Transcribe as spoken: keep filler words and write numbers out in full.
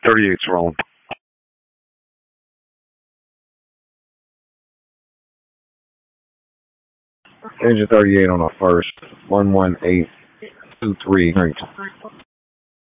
thirty-eight's rolling. Engine thirty-eight on the first. one one eight two three.